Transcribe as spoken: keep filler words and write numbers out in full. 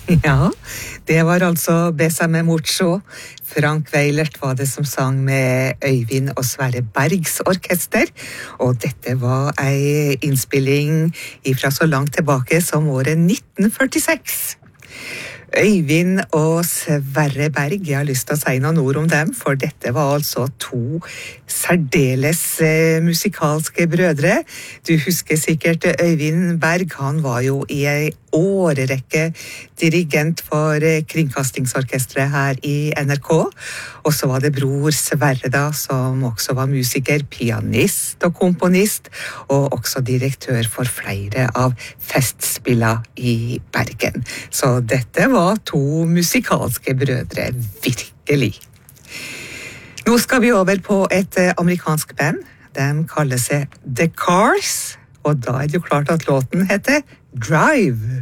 Ja, det var altså Besame Mucho. Frank Weilert var det som sang med Øyvind og Sverre Bergs orkester, og dette var ei innspilling ifra så langt tilbake som året nitten førtiseks. Øyvind og Sverre Berg, jeg har lyst til å si noen ord om dem, for dette var altså to særdeles eh, musikalske brødre. Du husker sikkert Øyvind Berg, han var jo i ei årerekke dirigent for eh, Kringkastingsorkestret her i N R K, og så var det bror Sverre da, som også var musiker, pianist og komponist, og også direktør for flere av festspilla i Bergen. Så dette var to musikalske brødre, virkelig. Nå skal vi over på et amerikansk band. De kaller seg The Cars, og da er det jo klart at låten heter Drive.